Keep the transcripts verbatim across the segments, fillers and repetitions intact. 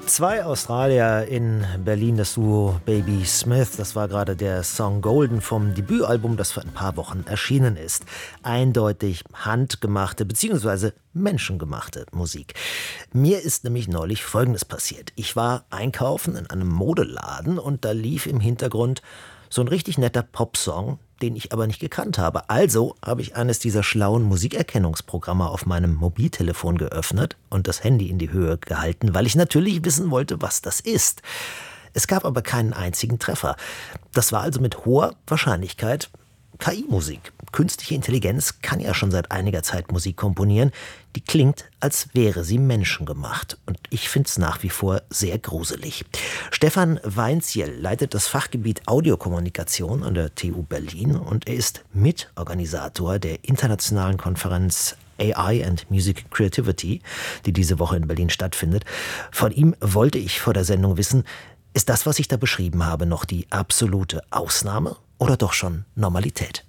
Zwei Australier in Berlin, das Duo Baby Smith. Das war gerade der Song Golden vom Debütalbum, das vor ein paar Wochen erschienen ist. Eindeutig handgemachte bzw. menschengemachte Musik. Mir ist nämlich neulich Folgendes passiert. Ich war einkaufen in einem Modeladen und da lief im Hintergrund so ein richtig netter Popsong, den ich aber nicht gekannt habe. Also habe ich eines dieser schlauen Musikerkennungsprogramme auf meinem Mobiltelefon geöffnet und das Handy in die Höhe gehalten, weil ich natürlich wissen wollte, was das ist. Es gab aber keinen einzigen Treffer. Das war also mit hoher Wahrscheinlichkeit K I-Musik. Künstliche Intelligenz kann ja schon seit einiger Zeit Musik komponieren. Die klingt, als wäre sie menschengemacht. Und ich finde es nach wie vor sehr gruselig. Stefan Weinzierl leitet das Fachgebiet Audiokommunikation an der T U Berlin und er ist Mitorganisator der internationalen Konferenz A I and Music Creativity, die diese Woche in Berlin stattfindet. Von ihm wollte ich vor der Sendung wissen, ist das, was ich da beschrieben habe, noch die absolute Ausnahme oder doch schon Normalität?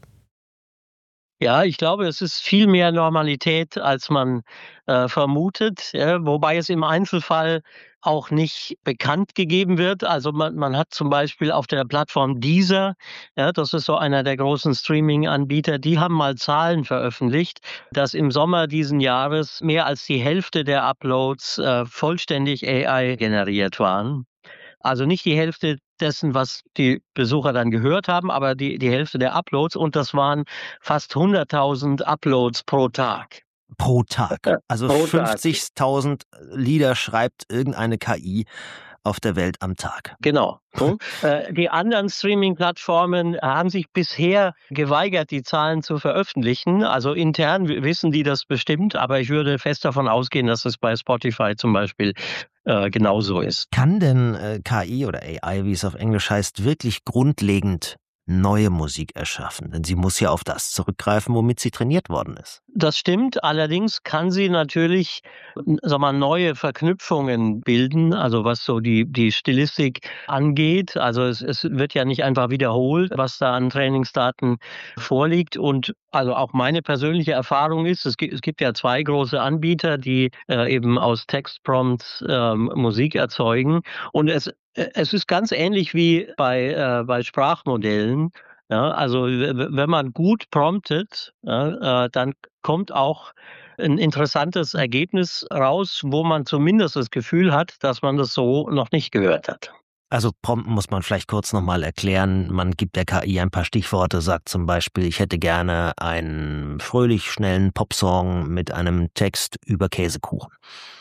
Ja, ich glaube, es ist viel mehr Normalität, als man äh, vermutet, ja, wobei es im Einzelfall auch nicht bekannt gegeben wird. Also man, man hat zum Beispiel auf der Plattform Deezer, ja, das ist so einer der großen Streaming-Anbieter, die haben mal Zahlen veröffentlicht, dass im Sommer diesen Jahres mehr als die Hälfte der Uploads äh, vollständig A I generiert waren. Also nicht die Hälfte dessen, was die Besucher dann gehört haben, aber die, die Hälfte der Uploads. Und das waren fast hunderttausend Uploads pro Tag. Pro Tag. Ja, Also pro Tag. fünfzigtausend Lieder schreibt irgendeine K I auf der Welt am Tag. Genau. Hm? äh, die anderen Streaming-Plattformen haben sich bisher geweigert, die Zahlen zu veröffentlichen. Also intern wissen die das bestimmt, aber ich würde fest davon ausgehen, dass es bei Spotify zum Beispiel äh, genauso ist. Kann denn äh, K I oder A I, wie es auf Englisch heißt, wirklich grundlegend neue Musik erschaffen? Denn sie muss ja auf das zurückgreifen, womit sie trainiert worden ist. Das stimmt, allerdings kann sie natürlich, sag mal, neue Verknüpfungen bilden, also was so die, die Stilistik angeht. Also es, es wird ja nicht einfach wiederholt, was da an Trainingsdaten vorliegt. Und also auch meine persönliche Erfahrung ist, es gibt, es gibt ja zwei große Anbieter, die äh, eben aus Textprompts äh, Musik erzeugen. Und es, es ist ganz ähnlich wie bei, äh, bei Sprachmodellen. Ja, also wenn man gut promptet, ja, äh, dann kommt auch ein interessantes Ergebnis raus, wo man zumindest das Gefühl hat, dass man das so noch nicht gehört hat. Also prompten muss man vielleicht kurz nochmal erklären. Man gibt der K I ein paar Stichworte, sagt zum Beispiel, ich hätte gerne einen fröhlich schnellen Popsong mit einem Text über Käsekuchen.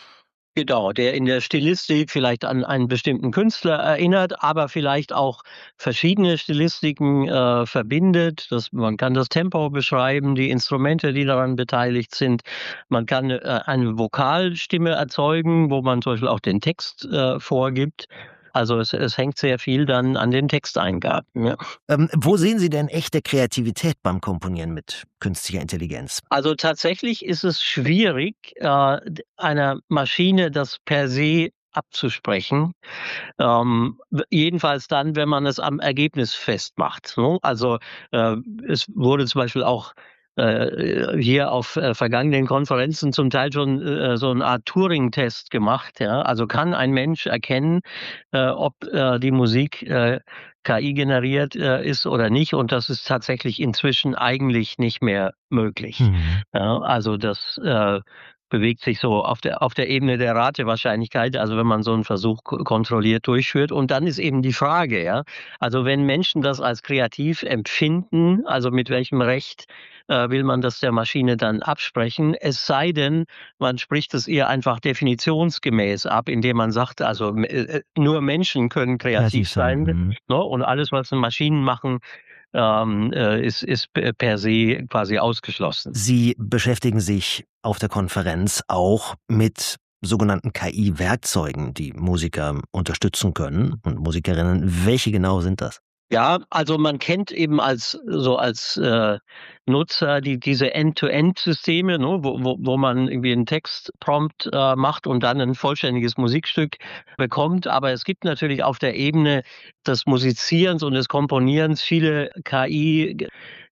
Genau, der in der Stilistik vielleicht an einen bestimmten Künstler erinnert, aber vielleicht auch verschiedene Stilistiken äh, verbindet. Das, man kann das Tempo beschreiben, die Instrumente, die daran beteiligt sind. Man kann äh, eine Vokalstimme erzeugen, wo man zum Beispiel auch den Text äh, vorgibt. Also es, es hängt sehr viel dann an den Texteingaben. Ja. Ähm, wo sehen Sie denn echte Kreativität beim Komponieren mit künstlicher Intelligenz? Also tatsächlich ist es schwierig, äh, einer Maschine das per se abzusprechen. Ähm, jedenfalls dann, wenn man es am Ergebnis festmacht. Ne? Also äh, es wurde zum Beispiel auch äh, hier auf äh, vergangenen Konferenzen zum Teil schon äh, so eine Art Turing-Test gemacht. Ja? Also kann ein Mensch erkennen, äh, ob äh, die Musik äh, K I generiert äh, ist oder nicht. Und das ist tatsächlich inzwischen eigentlich nicht mehr möglich. Mhm. Ja? Also das äh, bewegt sich so auf der, auf der Ebene der Ratewahrscheinlichkeit, also wenn man so einen Versuch k- kontrolliert durchführt. Und dann ist eben die Frage, ja, also wenn Menschen das als kreativ empfinden, also mit welchem Recht äh, will man das der Maschine dann absprechen, es sei denn, man spricht es ihr einfach definitionsgemäß ab, indem man sagt, also äh, nur Menschen können kreativ Kreativ sein. sein, Mhm. ne? Und alles, was Maschinen machen, ähm, äh, ist, ist p- per se quasi ausgeschlossen. Sie beschäftigen sich auf der Konferenz auch mit sogenannten K I-Werkzeugen, die Musiker unterstützen können und Musikerinnen. Welche genau sind das? Ja, also man kennt eben als so als äh, Nutzer die diese End-to-End-Systeme, ne, wo, wo, wo man irgendwie einen Textprompt äh, macht und dann ein vollständiges Musikstück bekommt. Aber es gibt natürlich auf der Ebene des Musizierens und des Komponierens viele K I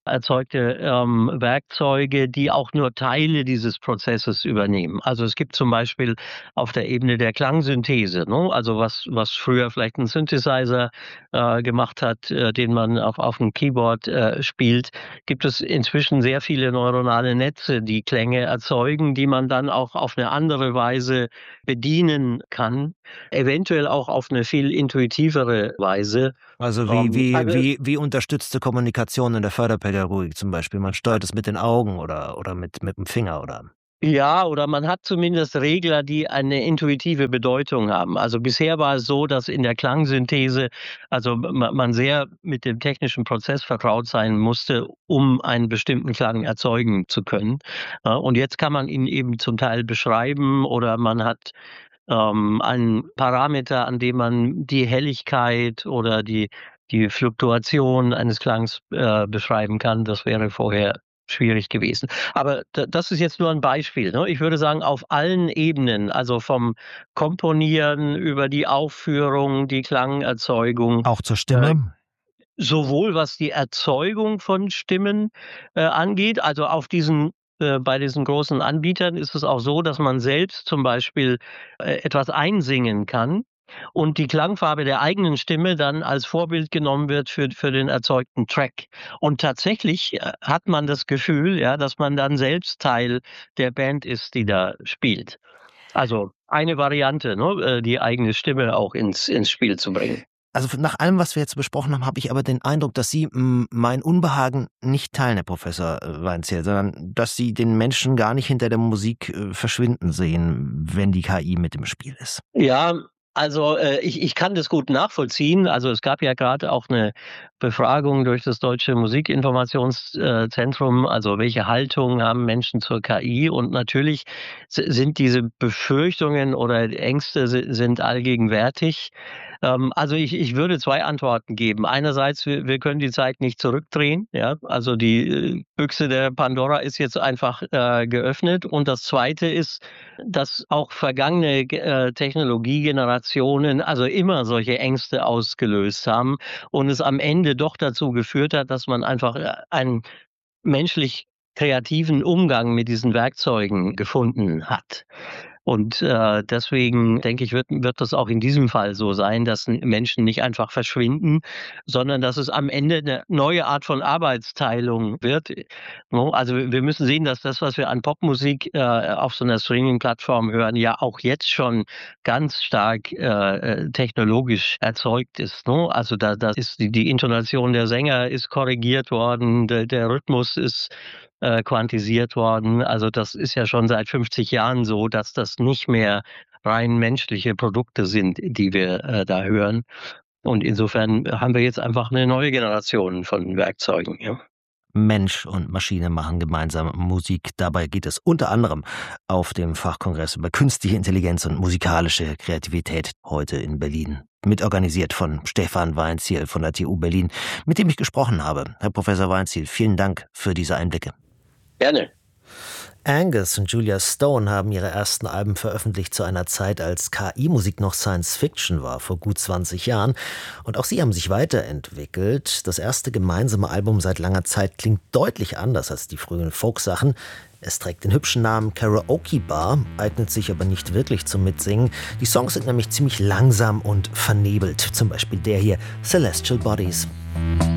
erzeugte ähm, Werkzeuge, die auch nur Teile dieses Prozesses übernehmen. Also es gibt zum Beispiel auf der Ebene der Klangsynthese, ne? Also was, was früher vielleicht ein Synthesizer äh, gemacht hat, äh, den man auf, auf dem Keyboard äh, spielt, gibt es inzwischen sehr viele neuronale Netze, die Klänge erzeugen, die man dann auch auf eine andere Weise bedienen kann, eventuell auch auf eine viel intuitivere Weise. Also wie, Ähm, wie, also wie, wie unterstützte Kommunikation in der Förderpädagogik zum Beispiel. Man steuert es mit den Augen oder, oder mit, mit dem Finger oder. Ja, oder man hat zumindest Regler, die eine intuitive Bedeutung haben. Also bisher war es so, dass in der Klangsynthese, also ma man sehr mit dem technischen Prozess vertraut sein musste, um einen bestimmten Klang erzeugen zu können. Ja, und jetzt kann man ihn eben zum Teil beschreiben oder man hat ähm, einen Parameter, an dem man die Helligkeit oder die die Fluktuation eines Klangs äh, beschreiben kann. Das wäre vorher schwierig gewesen. Aber da das ist jetzt nur ein Beispiel, ne? Ich würde sagen, auf allen Ebenen, also vom Komponieren über die Aufführung, die Klangerzeugung, Auch zur äh, Stimme? sowohl was die Erzeugung von Stimmen äh, angeht, also auf diesen äh, bei diesen großen Anbietern ist es auch so, dass man selbst zum Beispiel äh, etwas einsingen kann und die Klangfarbe der eigenen Stimme dann als Vorbild genommen wird für für den erzeugten Track. Und tatsächlich äh, hat man das Gefühl, ja, dass man dann selbst Teil der Band ist, die da spielt. Also eine Variante, ne, äh, die eigene Stimme auch ins ins Spiel zu bringen. Also nach allem, was wir jetzt besprochen haben, habe ich aber den Eindruck, dass Sie m, mein Unbehagen nicht teilen, Herr Professor äh, Weinzierl, sondern dass Sie den Menschen gar nicht hinter der Musik äh, verschwinden sehen, wenn die K I mit im Spiel ist. Ja, also, äh, ich ich kann das gut nachvollziehen. Also, es gab ja gerade auch eine Befragung durch das Deutsche Musikinformationszentrum, also welche Haltung haben Menschen zur K I? Und natürlich si sind diese Befürchtungen oder Ängste si sind allgegenwärtig. Ähm, also, ich ich würde zwei Antworten geben. Einerseits, wir wir können die Zeit nicht zurückdrehen, ja? Also, die, äh, Büchse der Pandora ist jetzt einfach, äh, geöffnet. Und das Zweite ist, dass auch vergangene Ge äh, Technologiegenerationen also immer solche Ängste ausgelöst haben und es am Ende doch dazu geführt hat, dass man einfach, äh, einen menschlich kreativen Umgang mit diesen Werkzeugen gefunden hat. Und, äh, deswegen denke ich, wird wird das auch in diesem Fall so sein, dass n Menschen nicht einfach verschwinden, sondern dass es am Ende eine neue Art von Arbeitsteilung wird. Ne? Also, wir wir müssen sehen, dass das, was wir an Popmusik, äh, auf so einer Streaming-Plattform hören, ja auch jetzt schon ganz stark, äh, äh, technologisch erzeugt ist, ne? Also, da da ist die die Intonation der Sänger ist korrigiert worden, der der Rhythmus ist äh, quantisiert worden. Also das ist ja schon seit fünfzig Jahren so, dass das nicht mehr rein menschliche Produkte sind, die wir äh, da hören. Und insofern haben wir jetzt einfach eine neue Generation von Werkzeugen, ja. Mensch und Maschine machen gemeinsam Musik. Dabei geht es unter anderem auf dem Fachkongress über künstliche Intelligenz und musikalische Kreativität heute in Berlin. Mitorganisiert von Stefan Weinzierl von der T U Berlin, mit dem ich gesprochen habe. Herr Professor Weinzierl, vielen Dank für diese Einblicke. Gerne. Angus und Julia Stone haben ihre ersten Alben veröffentlicht zu einer Zeit, als K I-Musik noch Science Fiction war, vor gut zwanzig Jahren. Und auch sie haben sich weiterentwickelt. Das erste gemeinsame Album seit langer Zeit klingt deutlich anders als die frühen Folksachen. Es trägt den hübschen Namen Karaoke Bar, eignet sich aber nicht wirklich zum Mitsingen. Die Songs sind nämlich ziemlich langsam und vernebelt. Zum Beispiel der hier, Celestial Bodies.